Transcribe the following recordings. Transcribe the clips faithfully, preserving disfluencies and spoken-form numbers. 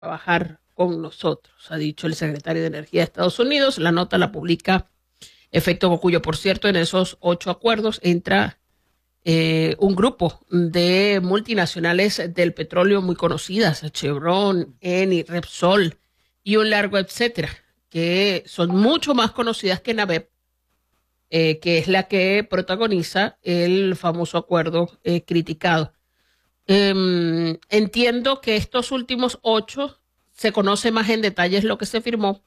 trabajar con nosotros, ha dicho el secretario de Energía de Estados Unidos. La nota la publica Efecto Cocuyo. Por cierto, en esos ocho acuerdos entra eh, un grupo de multinacionales del petróleo muy conocidas, Chevron, Eni, Repsol y un largo etcétera, que son mucho más conocidas que NABEP, eh, que es la que protagoniza el famoso acuerdo eh, criticado. Eh, entiendo que estos últimos ocho se conoce más en detalles lo que se firmó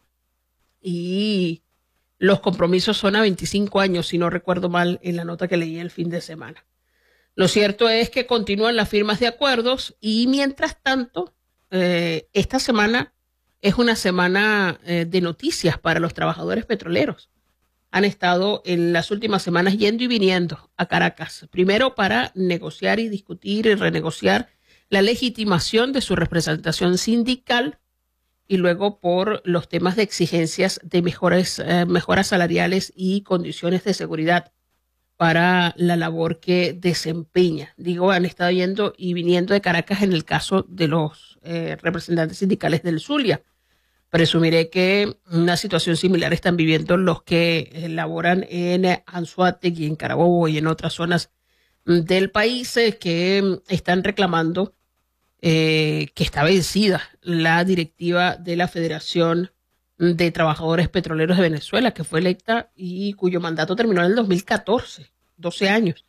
y los compromisos son a veinticinco años, si no recuerdo mal, en la nota que leí el fin de semana. Lo cierto es que continúan las firmas de acuerdos y mientras tanto, eh, esta semana es una semana eh, de noticias para los trabajadores petroleros. Han estado en las últimas semanas yendo y viniendo a Caracas, primero para negociar y discutir y renegociar la legitimación de su representación sindical y luego por los temas de exigencias de mejores, eh, mejoras salariales y condiciones de seguridad para la labor que desempeña. Digo, han estado yendo y viniendo de Caracas en el caso de los eh, representantes sindicales del Zulia. Presumiré que una situación similar están viviendo los que eh, laboran en Anzoátegui, en Carabobo y en otras zonas del país eh, que están reclamando eh, que está vencida la directiva de la Federación de Trabajadores Petroleros de Venezuela, que fue electa y cuyo mandato terminó en el dos mil catorce, doce años.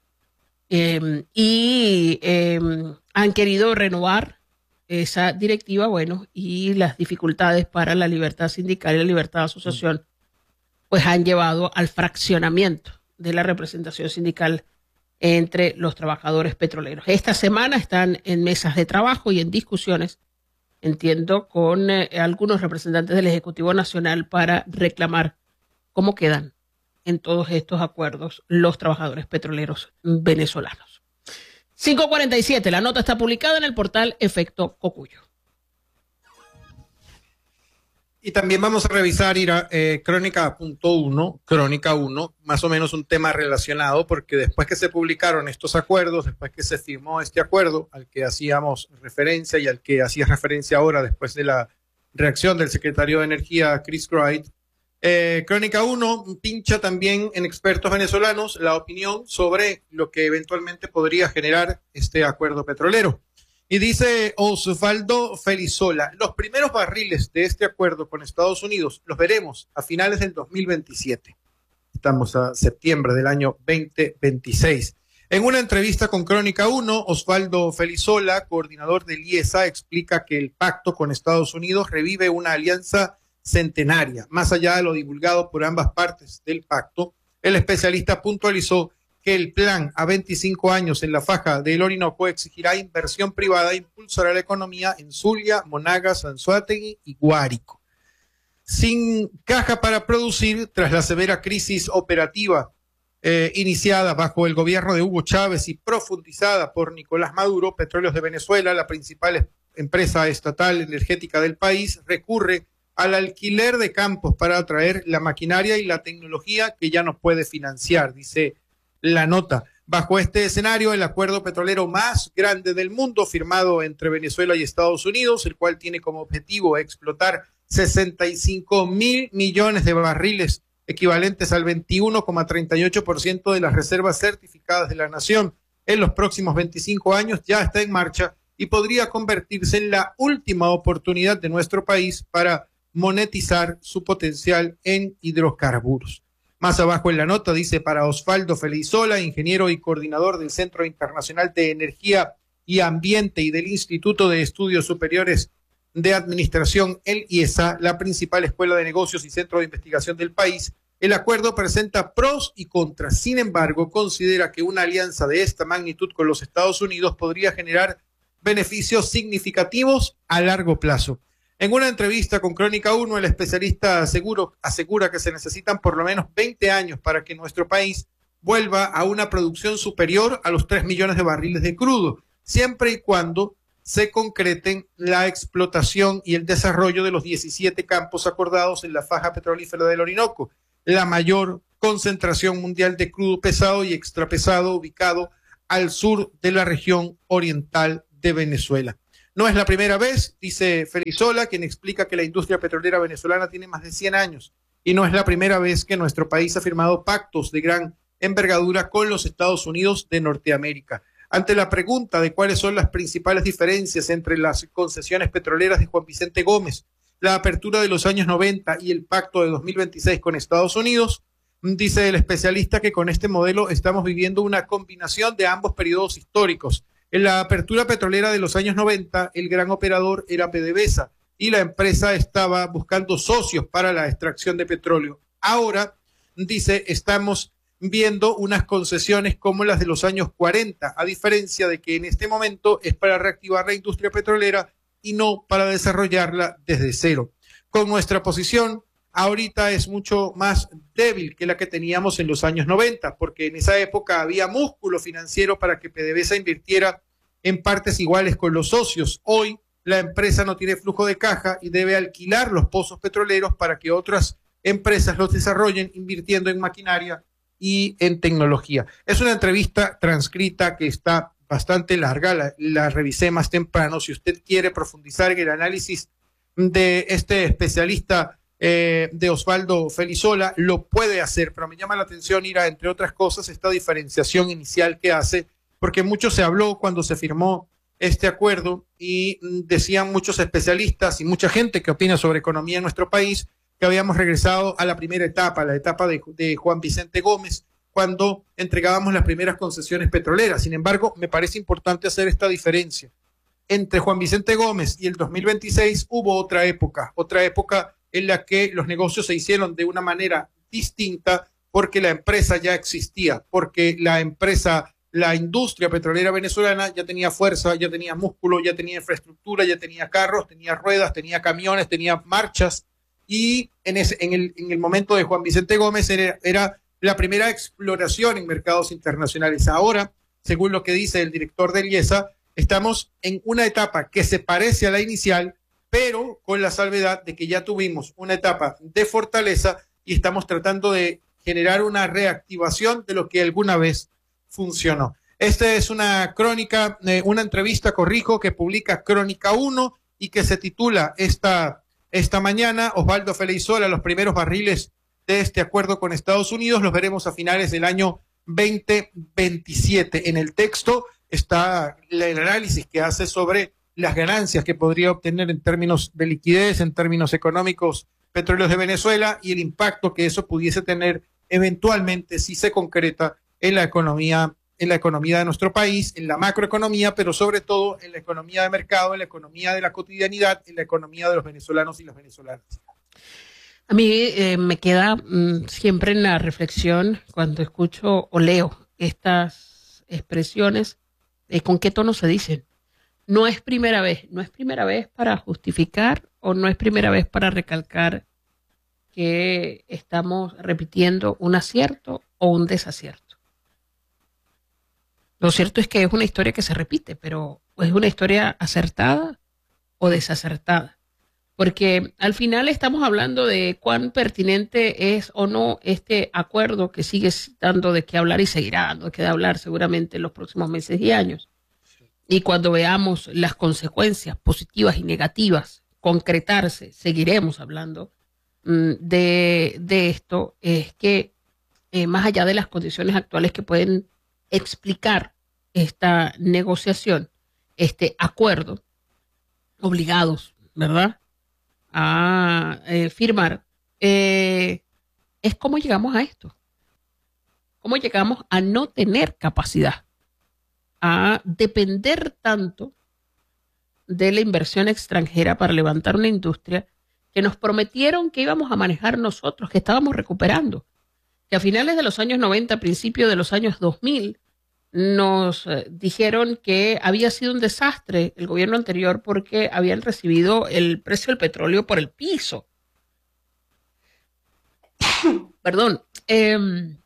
Eh, y eh, han querido renovar esa directiva, bueno, y las dificultades para la libertad sindical y la libertad de asociación, pues han llevado al fraccionamiento de la representación sindical entre los trabajadores petroleros. Esta semana están en mesas de trabajo y en discusiones, entiendo, con eh, algunos representantes del Ejecutivo Nacional para reclamar cómo quedan en todos estos acuerdos los trabajadores petroleros venezolanos. cinco cuarenta y siete, la nota está publicada en el portal Efecto Cocuyo. Y también vamos a revisar Ira, eh, Crónica punto uno, Crónica uno, más o menos un tema relacionado, porque después que se publicaron estos acuerdos, después que se firmó este acuerdo al que hacíamos referencia y al que hacía referencia ahora después de la reacción del secretario de Energía, Chris Wright, eh, Crónica uno pincha también en expertos venezolanos la opinión sobre lo que eventualmente podría generar este acuerdo petrolero. Y dice Osvaldo Felizola, los primeros barriles de este acuerdo con Estados Unidos los veremos a finales del dos mil veintisiete. Estamos a septiembre del año veinte veintiséis. En una entrevista con Crónica uno, Osvaldo Felizola, coordinador del I E S A, explica que el pacto con Estados Unidos revive una alianza centenaria. Más allá de lo divulgado por ambas partes del pacto, el especialista puntualizó que el plan a veinticinco años en la faja del Orinoco exigirá inversión privada e impulsará la economía en Zulia, Monagas, Anzoátegui y Guárico. Sin caja para producir, tras la severa crisis operativa eh, iniciada bajo el gobierno de Hugo Chávez y profundizada por Nicolás Maduro, Petróleos de Venezuela, la principal empresa estatal energética del país, recurre al alquiler de campos para atraer la maquinaria y la tecnología que ya no puede financiar, dice la nota. Bajo este escenario, el acuerdo petrolero más grande del mundo, firmado entre Venezuela y Estados Unidos, el cual tiene como objetivo explotar sesenta y cinco mil millones de barriles, equivalentes al veintiuno coma treinta y ocho por ciento de las reservas certificadas de la nación en los próximos veinticinco años, ya está en marcha y podría convertirse en la última oportunidad de nuestro país para monetizar su potencial en hidrocarburos. Más abajo en la nota dice, para Osvaldo Felizola, ingeniero y coordinador del Centro Internacional de Energía y Ambiente y del Instituto de Estudios Superiores de Administración, el I E S A, la principal escuela de negocios y centro de investigación del país, el acuerdo presenta pros y contras. Sin embargo, considera que una alianza de esta magnitud con los Estados Unidos podría generar beneficios significativos a largo plazo. En una entrevista con Crónica uno, el especialista aseguro, asegura que se necesitan por lo menos veinte años para que nuestro país vuelva a una producción superior a los tres millones de barriles de crudo, siempre y cuando se concreten la explotación y el desarrollo de los diecisiete campos acordados en la faja petrolífera del Orinoco, la mayor concentración mundial de crudo pesado y extrapesado ubicado al sur de la región oriental de Venezuela. No es la primera vez, dice Felizola, quien explica que la industria petrolera venezolana tiene más de cien años y no es la primera vez que nuestro país ha firmado pactos de gran envergadura con los Estados Unidos de Norteamérica. Ante la pregunta de cuáles son las principales diferencias entre las concesiones petroleras de Juan Vicente Gómez, la apertura de los años noventa y el pacto de dos mil veintiséis con Estados Unidos, dice el especialista que con este modelo estamos viviendo una combinación de ambos periodos históricos. En la apertura petrolera de los años noventa, el gran operador era PDVSA y la empresa estaba buscando socios para la extracción de petróleo. Ahora, dice, estamos viendo unas concesiones como las de los años cuarenta, a diferencia de que en este momento es para reactivar la industria petrolera y no para desarrollarla desde cero. Con nuestra posición, ahorita es mucho más débil que la que teníamos en los años noventa, porque en esa época había músculo financiero para que PDVSA invirtiera en partes iguales con los socios. Hoy la empresa no tiene flujo de caja y debe alquilar los pozos petroleros para que otras empresas los desarrollen invirtiendo en maquinaria y en tecnología. Es una entrevista transcrita que está bastante larga, la, la revisé más temprano. Si usted quiere profundizar en el análisis de este especialista eh, de Osvaldo Felizola, lo puede hacer, pero me llama la atención, Ira, entre otras cosas, esta diferenciación inicial que hace, porque mucho se habló cuando se firmó este acuerdo y decían muchos especialistas y mucha gente que opina sobre economía en nuestro país que habíamos regresado a la primera etapa, la etapa de, de Juan Vicente Gómez, cuando entregábamos las primeras concesiones petroleras. Sin embargo, me parece importante hacer esta diferencia. Entre Juan Vicente Gómez y el dos mil veintiséis hubo otra época, otra época en la que los negocios se hicieron de una manera distinta porque la empresa ya existía, porque la empresa, la industria petrolera venezolana ya tenía fuerza, ya tenía músculo, ya tenía infraestructura, ya tenía carros, tenía ruedas, tenía camiones, tenía marchas. Y en, ese, en, el, en el momento de Juan Vicente Gómez era, era la primera exploración en mercados internacionales. Ahora, según lo que dice el director del IESA, estamos en una etapa que se parece a la inicial, pero con la salvedad de que ya tuvimos una etapa de fortaleza y estamos tratando de generar una reactivación de lo que alguna vez funcionó. Esta es una crónica, eh, una entrevista, corrijo, que publica Crónica uno y que se titula esta... Esta mañana, Osvaldo Felizola, los primeros barriles de este acuerdo con Estados Unidos los veremos a finales del año veinte veintisiete. En el texto está el análisis que hace sobre las ganancias que podría obtener en términos de liquidez, en términos económicos, Petróleos de Venezuela y el impacto que eso pudiese tener eventualmente si se concreta en la economía en la economía de nuestro país, en la macroeconomía, pero sobre todo en la economía de mercado, en la economía de la cotidianidad, en la economía de los venezolanos y las venezolanas. A mí eh, me queda mmm, siempre en la reflexión cuando escucho o leo estas expresiones, eh, ¿con qué tono se dicen? No es primera vez, no es primera vez para justificar o no es primera vez para recalcar que estamos repitiendo un acierto o un desacierto. Lo cierto es que es una historia que se repite, pero es una historia acertada o desacertada. Porque al final estamos hablando de cuán pertinente es o no este acuerdo que sigue dando de qué hablar y seguirá dando de qué hablar seguramente en los próximos meses y años. Y cuando veamos las consecuencias positivas y negativas concretarse, seguiremos hablando mm, de, de esto. Es que eh, más allá de las condiciones actuales que pueden explicar esta negociación, este acuerdo, obligados, ¿verdad?, a eh, firmar, eh, es cómo llegamos a esto, cómo llegamos a no tener capacidad, a depender tanto de la inversión extranjera para levantar una industria que nos prometieron que íbamos a manejar nosotros, que estábamos recuperando, que a finales de los años noventa, a principios de los años dos mil, nos eh, dijeron que había sido un desastre el gobierno anterior porque habían recibido el precio del petróleo por el piso. Perdón. Eh,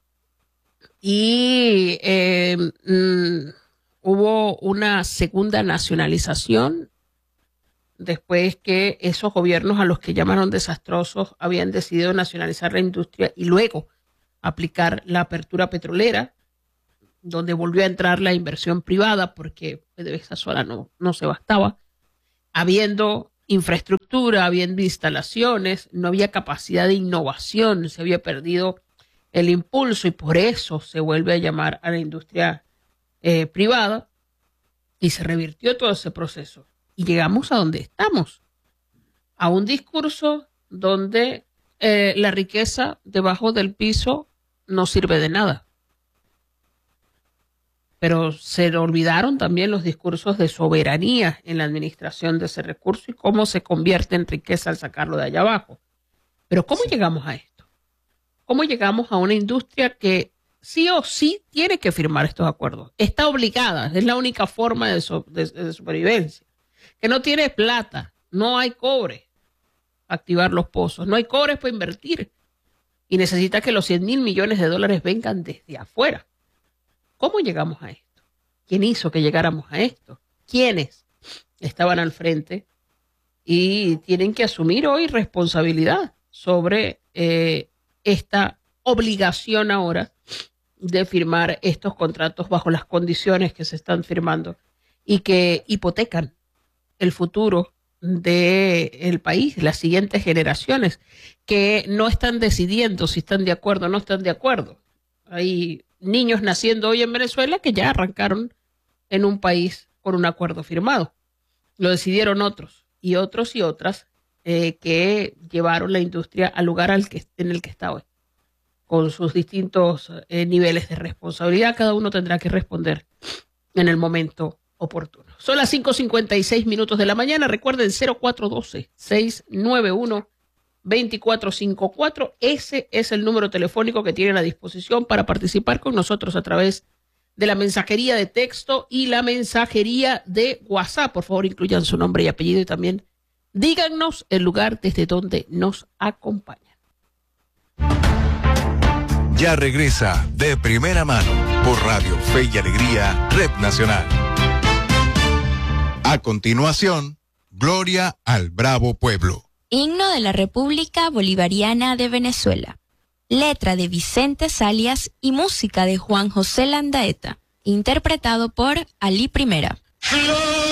y eh, mm, hubo una segunda nacionalización después que esos gobiernos a los que llamaron desastrosos habían decidido nacionalizar la industria y luego aplicar la apertura petrolera, donde volvió a entrar la inversión privada porque PDVSA sola no, no se bastaba. habiendo infraestructura, habiendo instalaciones, no había capacidad de innovación, se había perdido el impulso y por eso se vuelve a llamar a la industria eh, privada y se revirtió todo ese proceso. Y llegamos a donde estamos, a un discurso donde eh, la riqueza debajo del piso no sirve de nada. Pero se olvidaron también los discursos de soberanía en la administración de ese recurso y cómo se convierte en riqueza al sacarlo de allá abajo. Pero ¿cómo sí. llegamos a esto? ¿Cómo llegamos a una industria que sí o sí tiene que firmar estos acuerdos? Está obligada, es la única forma de, so, de, de supervivencia. Que no tiene plata, no hay cobre para activar los pozos, no hay cobre para invertir y necesita que los cien mil millones de dólares vengan desde afuera. ¿Cómo llegamos a esto? ¿Quién hizo que llegáramos a esto? ¿Quiénes estaban al frente y tienen que asumir hoy responsabilidad sobre eh, esta obligación ahora de firmar estos contratos bajo las condiciones que se están firmando y que hipotecan el futuro del país, las siguientes generaciones, que no están decidiendo si están de acuerdo o no están de acuerdo? Hay niños naciendo hoy en Venezuela que ya arrancaron en un país con un acuerdo firmado. Lo decidieron otros y otros y otras eh, que llevaron la industria al lugar al que, en el que está hoy, con sus distintos eh, niveles de responsabilidad. Cada uno tendrá que responder en el momento oportuno. Son las cinco cincuenta y seis minutos de la mañana. Recuerden, cero cuatro uno dos, seis nueve uno, dos cuatro cinco cuatro. Ese es el número telefónico que tienen a disposición para participar con nosotros a través de la mensajería de texto y la mensajería de WhatsApp. Por favor, incluyan su nombre y apellido y también díganos el lugar desde donde nos acompañan. Ya regresa De Primera Mano por Radio Fe y Alegría, Red Nacional. A continuación, Gloria al Bravo Pueblo. Himno de la República Bolivariana de Venezuela. Letra de Vicente Salias y música de Juan José Landaeta. Interpretado por Ali Primera.